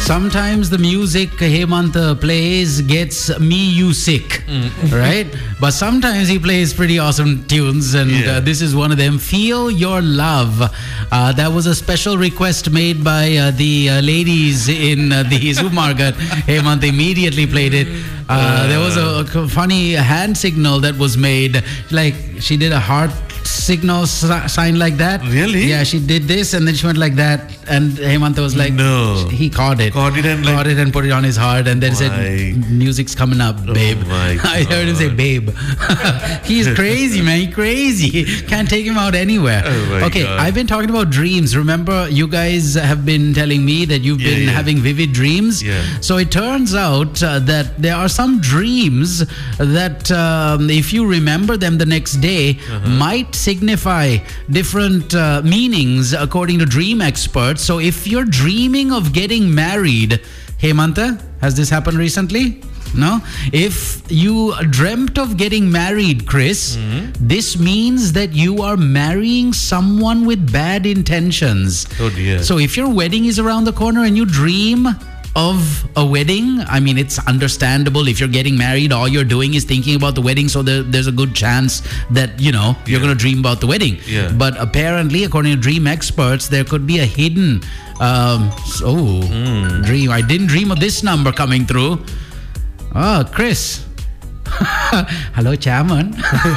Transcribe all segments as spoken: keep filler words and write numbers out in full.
sometimes the music Hemanta plays gets me you sick, mm. right? But sometimes he plays pretty awesome tunes, and yeah. uh, this is one of them. Feel Your Love. Uh, that was a special request made by uh, the uh, ladies in uh, the Supermarket. Hemant immediately played it. Uh, uh, there was a, a funny hand signal that was made. Like, she did a heart signal sign like that. Really? Yeah, she did this and then she went like that, and Hemanta was like, no, he caught it, caught it and caught like, it and put it on his heart, and then my. said, "Music's coming up, babe." Oh my I heard him say, "Babe." He's crazy, man. He's crazy. Can't take him out anywhere. Oh okay, God. I've been talking about dreams. Remember, you guys have been telling me that you've yeah, been yeah. having vivid dreams. Yeah. So it turns out uh, that there are some dreams that, um, if you remember them the next day, uh-huh. might signify different uh, meanings according to dream experts. So if you're dreaming of getting married, Hemanta, has this happened recently? No? If you dreamt of getting married, Chris, mm-hmm. this means that you are marrying someone with bad intentions. Oh dear. So if your wedding is around the corner and you dream of a wedding, I mean, it's understandable. If you're getting married, all you're doing is thinking about the wedding, so there, there's a good chance that, you know, you're yeah. going to dream about the wedding. Yeah. But apparently, according to dream experts, there could be a hidden um, oh mm. dream. I didn't dream of this number coming through. Oh, Chris. Hello, Chairman.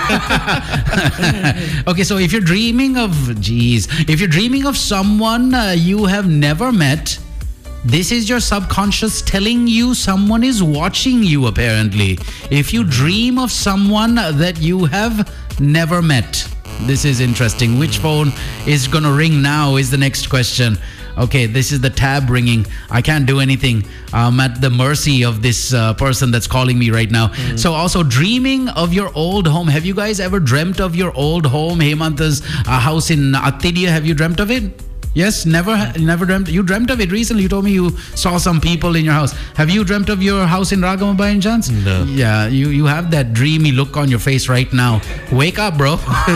Okay, so if you're dreaming of, geez, if you're dreaming of someone uh, you have never met, this is your subconscious telling you someone is watching you, apparently. If you dream of someone that you have never met. This is interesting. Which phone is going to ring now is the next question. Okay, this is the tab ringing. I can't do anything. I'm at the mercy of this uh, person that's calling me right now. Mm. So also, dreaming of your old home. Have you guys ever dreamt of your old home? Hemanta's uh, house in Attidia, have you dreamt of it? Yes, never, never dreamt. You dreamt of it recently. You told me you saw some people in your house. Have you dreamt of your house in Ragama by any chance? No. Yeah, you, you have that dreamy look on your face right now. Wake up, bro.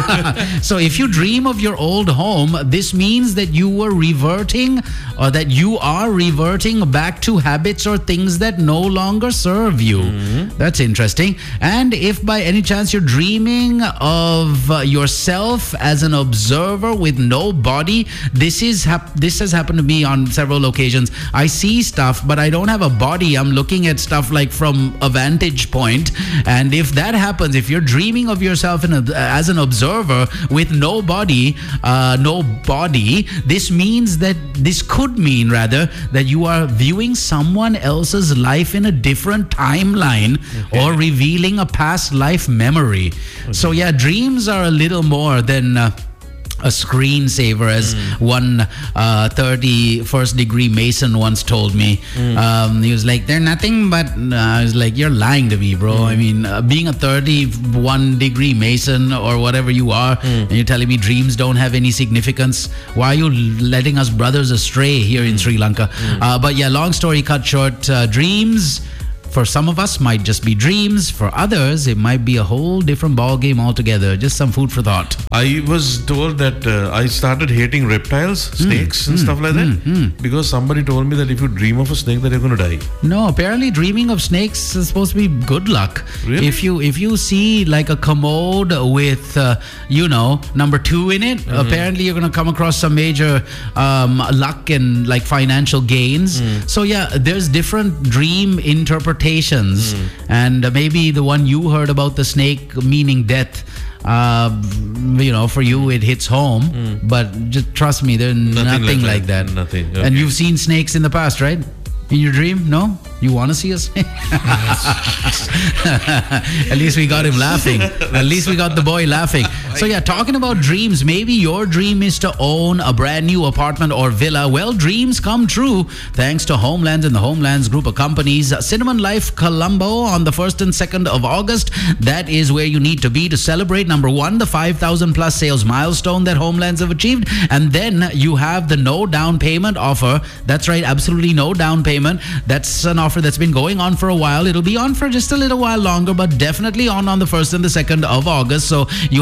So if you dream of your old home, this means that you were reverting, or that you are reverting back to habits or things that no longer serve you. Mm-hmm. That's interesting. And if by any chance you're dreaming of uh, yourself as an observer with no body, this is Is hap- this has happened to me on several occasions. I see stuff, but I don't have a body. I'm looking at stuff like from a vantage point. And if that happens, if you're dreaming of yourself in a, as an observer with no body, uh, no body, this means that, this could mean rather, that you are viewing someone else's life in a different timeline, okay. or revealing a past life memory. Okay. So yeah, dreams are a little more than... Uh, a screensaver, as mm. one uh, thirty-first degree Mason once told me. Mm. Um, he was like, they're nothing but, uh, I was like, you're lying to me, bro. Mm. I mean, uh, being a thirty-one degree Mason or whatever you are, mm. and you're telling me dreams don't have any significance. Why are you letting us brothers astray here mm. in Sri Lanka? Mm. Uh, but yeah, long story cut short, uh, dreams... for some of us might just be dreams. For others, it might be a whole different ball game altogether. Just some food for thought. I was told that uh, I started hating reptiles, snakes mm, and mm, stuff like that, mm, mm. because somebody told me that if you dream of a snake, that you're going to die. No, apparently dreaming of snakes is supposed to be good luck. Really? If you if you see like a commode with, uh, you know, number two in it, mm. apparently you're going to come across some major um, luck and like financial gains. Mm. So yeah, there's different dream interpretations. Mm. And uh, maybe the one you heard about the snake meaning death, uh, you know, for you it hits home. Mm. But just trust me, there's nothing, nothing like, like that. that. Nothing. Okay. And you've seen snakes in the past, right? In your dream? No? You want to see a snake? At least we got him laughing. At least we got the boy laughing. So yeah, talking about dreams, maybe your dream is to own a brand new apartment or villa. Well, dreams come true thanks to Homelands and the Homelands group of companies. Cinnamon Life Colombo on the first and second of August. That is where you need to be to celebrate, number one, the five thousand plus sales milestone that Homelands have achieved. And then you have the no down payment offer. That's right, absolutely no down payment. That's an offer that's been going on for a while. It'll be on for just a little while longer, but definitely on on the first and the second of August. So you have the no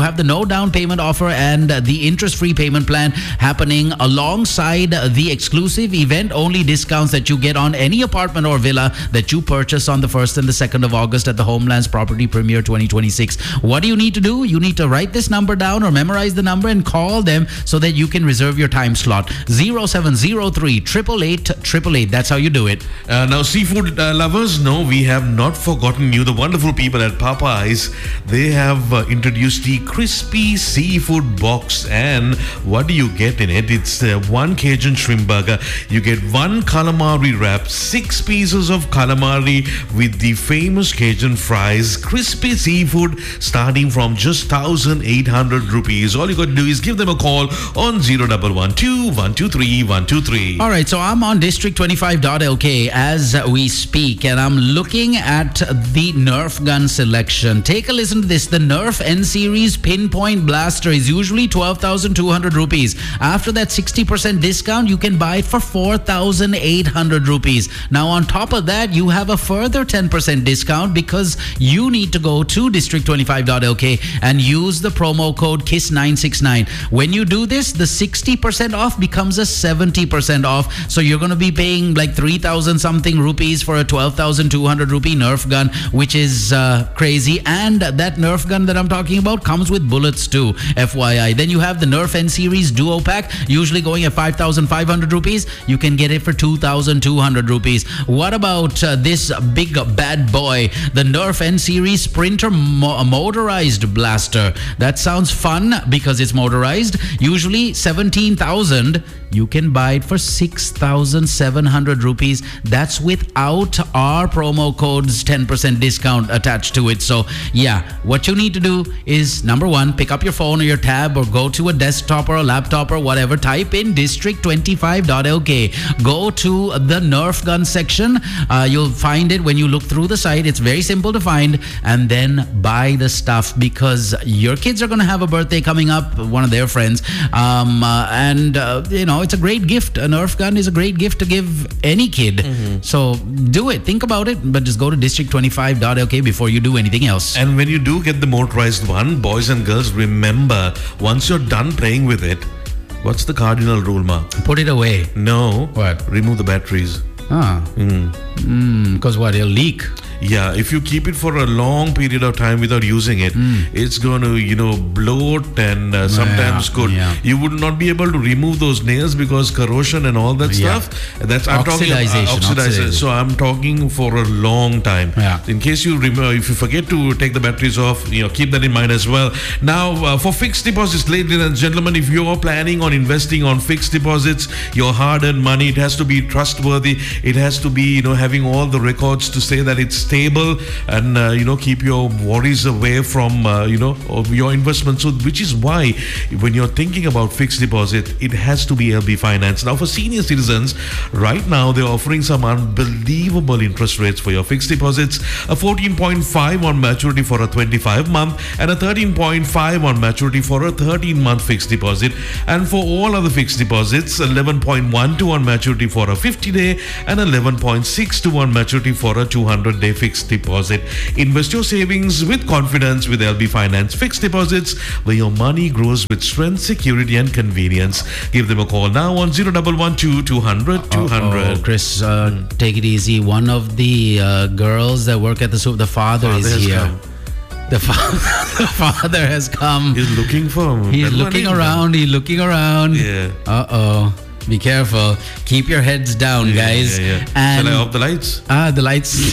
no down payment offer and the interest-free payment plan happening alongside the exclusive event-only discounts that you get on any apartment or villa that you purchase on the first and the second of August at the Homelands Property Premier twenty twenty-six. What do you need to do? You need to write this number down or memorize the number and call them so that you can reserve your time slot. zero seven zero three, eight eight eight, eight eight eight. That's how you do it. Uh, now, seafood uh, lovers, no, we have not forgotten you. The wonderful people at Popeyes, they have uh, introduced the crispy seafood box. And what do you get in it? It's uh, one Cajun shrimp burger. You get one calamari wrap, six pieces of calamari with the famous Cajun fries, crispy seafood starting from just one thousand eight hundred rupees. All you got to do is give them a call on zero one one two, one two three, one two three. All right, so I'm on district twenty-five dot L K as we speak, and I'm looking at the Nerf gun selection. Take a listen to this. The Nerf N-Series Pinpoint Blaster is usually twelve thousand two hundred rupees. After that sixty percent discount, you can buy it for four thousand eight hundred rupees. Now, on top of that, you have a further ten percent discount because you need to go to district twenty-five dot L K and use the promo code KISS nine six nine. When you do this, the sixty percent off becomes a seventy percent off. So you're going to be paying like three thousand something rupees for a twelve thousand two hundred rupee Nerf gun, which is uh, crazy. And that Nerf gun that I'm talking about comes with bullets too, F Y I. Then you have the Nerf N-Series Duo Pack, usually going at five thousand five hundred rupees. You can get it for two thousand two hundred rupees. What about uh, this big bad boy, the Nerf N-Series Sprinter mo- motorized blaster? That sounds fun because it's motorized. Usually seventeen thousand. You can buy it for six thousand seven hundred rupees. That's without our promo code's ten percent discount attached to it. So yeah, what you need to do is, number one, pick up your phone or your tab or go to a desktop or a laptop or whatever, type in district twenty-five dot L K, go to the Nerf gun section. Uh, you'll find it when you look through the site. It's very simple to find, and then buy the stuff because your kids are going to have a birthday coming up, one of their friends, um, uh, and uh, you know, it's a great gift. A Nerf gun is a great gift to give any kid. Mm-hmm. So do it. Think about it, but just go to district twenty-five dot L K before you do anything else. And when you do get the motorized one, boys and girls, remember, once you're done playing with it, what's the cardinal rule, Ma? Put it away. No. What? Remove the batteries. Ah. Mm. Mm, because what? It'll leak. Yeah, if you keep it for a long period of time without using it, mm. it's going to, you know, bloat and uh, sometimes yeah, could. Yeah. You would not be able to remove those nails because corrosion and all that yeah. stuff. That's I'm talking about uh, oxidization. So I'm talking for a long time. Yeah. In case you remember, if you forget to take the batteries off, you know, keep that in mind as well. Now, uh, for fixed deposits, ladies and gentlemen, if you are planning on investing on fixed deposits, your hard-earned money, it has to be trustworthy. It has to be, you know, having all the records to say that it's stable and uh, you know, keep your worries away from uh, you know, of your investment. So which is why when you're thinking about fixed deposit, it has to be L B Finance. Now for senior citizens, right now they're offering some unbelievable interest rates for your fixed deposits. A fourteen point five on maturity for a twenty-five month and a thirteen point five on maturity for a thirteen month fixed deposit. And for all other fixed deposits, eleven point one two on maturity for a fifty day and eleven point six two on maturity for a two hundred day fixed deposit. Invest your savings with confidence with L B Finance Fixed Deposits, where your money grows with strength, security and convenience. Give them a call now on zero one one two, two hundred, two hundred. Oh, Chris, uh, mm. take it easy. One of the uh, girls that work at the soup, the father, father is here. Come. The father, the father has come. He's looking for him. He's looking around. He's looking around. Yeah. Uh-oh. Be careful. Keep your heads down, yeah, guys. Yeah, yeah. And shall I off the lights? Ah, the lights.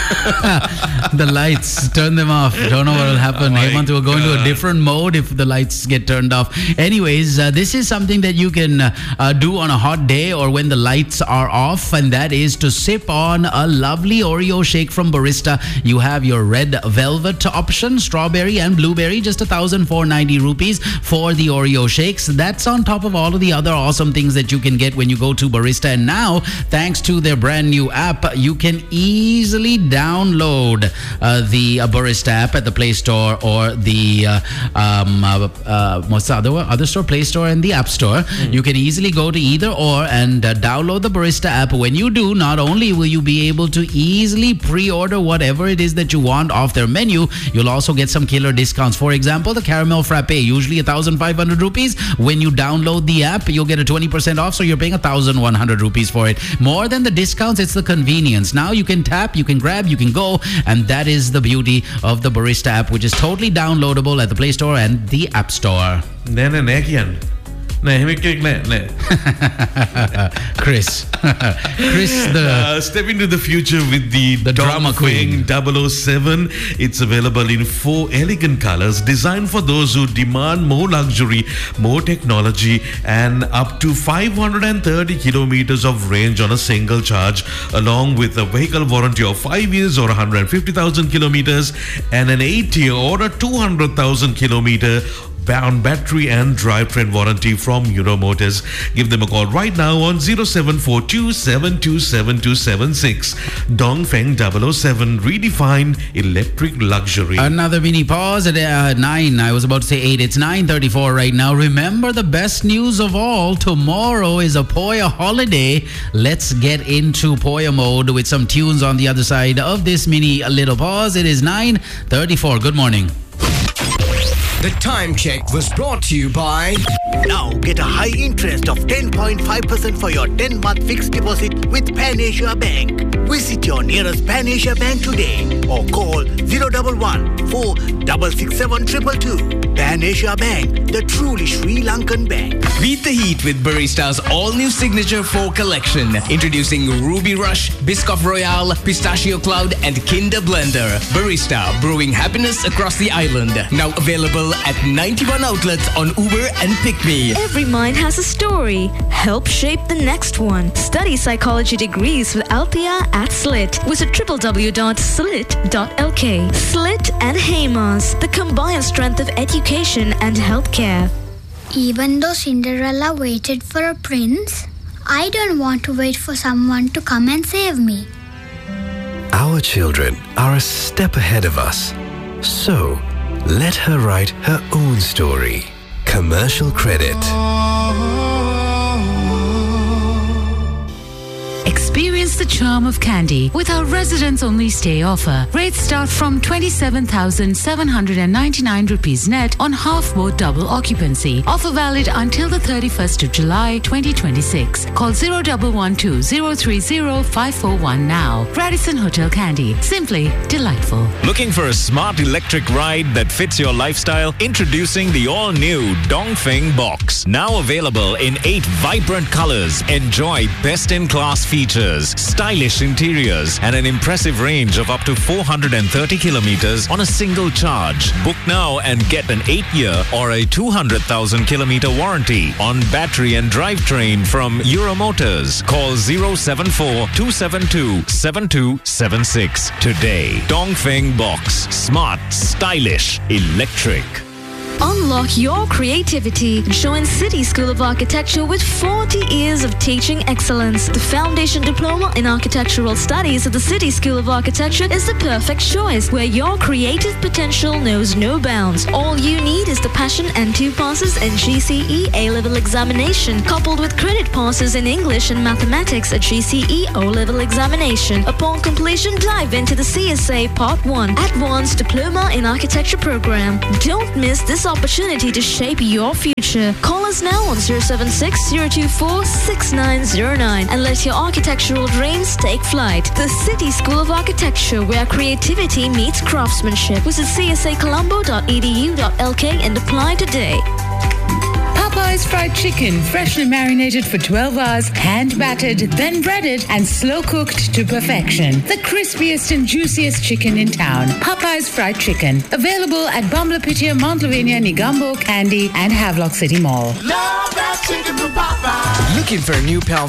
The lights. Turn them off. Don't know what will happen. Oh Hemant will go into a different mode if the lights get turned off. Anyways, uh, this is something that you can uh, do on a hot day or when the lights are off, and that is to sip on a lovely Oreo shake from Barista. You have your red velvet option, strawberry and blueberry, just one thousand four hundred ninety rupees for the Oreo shakes. That's on top of all of the other awesome things that you you can get when you go to Barista. And now, thanks to their brand new app, you can easily download uh, the uh, Barista app at the Play Store or the uh, um, uh, uh, what's the other one? Other store, Play Store and the App Store. Mm. You can easily go to either or and uh, download the Barista app. When you do, not only will you be able to easily pre-order whatever it is that you want off their menu, you'll also get some killer discounts. For example, the caramel frappe, usually one thousand five hundred rupees. When you download the app, you'll get a twenty percent off, so you're paying one thousand one hundred rupees for it. More than the discounts, it's the convenience. Now you can tap, you can grab, you can go, and that is the beauty of the Barista app, which is totally downloadable at the Play Store and the App Store. No, no, no, again. No, no, no. Chris. Chris, the... Uh, step into the future with the, the drama queen. double oh seven. It's available in four elegant colors, designed for those who demand more luxury, more technology, and up to five hundred thirty kilometers of range on a single charge, along with a vehicle warranty of five years or one hundred fifty thousand kilometers, and an eight-year or a two hundred thousand kilometer bound battery and drivetrain warranty from Euromotors. Give them a call right now on zero seven four two seven two seven two seven six. Dongfeng double oh seven, redefine electric luxury. Another mini pause at uh, nine. I was about to say eight. It's nine thirty-four right now. Remember the best news of all. Tomorrow is a Poya holiday. Let's get into Poya mode with some tunes on the other side of this mini little pause. It is nine thirty-four. Good morning. The time check was brought to you by... Now get a high interest of ten point five percent for your ten-month fixed deposit with Pan Asia Bank. Visit your nearest Pan Asia Bank today or call zero one one four six six seven two two two. Pan Asia Bank, the truly Sri Lankan bank. Beat the heat with Barista's all-new Signature four collection. Introducing Ruby Rush, Biscoff Royale, Pistachio Cloud and Kinder Blender. Barista, brewing happiness across the island. Now available at ninety-one outlets on Uber and PickMe. Every mind has a story. Help shape the next one. Study psychology degrees with Althea at Slit. Visit w w w dot slit dot l k. Slit and Hemas, the combined strength of education and healthcare. Even though Cinderella waited for a prince, I don't want to wait for someone to come and save me. Our children are a step ahead of us. So, let her write her own story. Commercial credit. Experience the charm of Candy with our residents-only stay offer. Rates start from twenty-seven thousand seven hundred ninety-nine rupees net on half-board double occupancy. Offer valid until the thirty-first of July twenty twenty-six. Call zero one one two zero three zero five four one now. Radisson Hotel Candy. Simply delightful. Looking for a smart electric ride that fits your lifestyle? Introducing the all-new Dongfeng Box. Now available in eight vibrant colors. Enjoy best-in-class features, stylish interiors, and an impressive range of up to four hundred thirty kilometers on a single charge. Book now and get an eight-year or a two hundred thousand kilometer warranty on battery and drivetrain from Euromotors. Call zero seven four two seven two seven two seven six today. Dongfeng Box. Smart, stylish, electric. Unlock your creativity. Join City School of Architecture with forty years of teaching excellence. The Foundation Diploma in Architectural Studies at the City School of Architecture is the perfect choice, where your creative potential knows no bounds. All you need is the passion and two passes in G C E A-level examination, coupled with credit passes in English and mathematics at G C E O-level examination. Upon completion, dive into the C S A Part one Advanced Diploma in Architecture program. Don't miss this opportunity to shape your future. Call us now on zero seven six zero two four six nine zero nine and let your architectural dreams take flight. The City School of Architecture, where creativity meets craftsmanship. Visit c s a colombo dot e d u dot l k and apply today. Popeye's fried chicken, freshly marinated for twelve hours, hand battered, then breaded and slow cooked to perfection. The crispiest and juiciest chicken in town. Popeye's fried chicken. Available at Bamlapitia, Mount Lavinia, Nigambo, Kandy, and Havelock City Mall. Love that chicken from Popeye. Looking for a new pal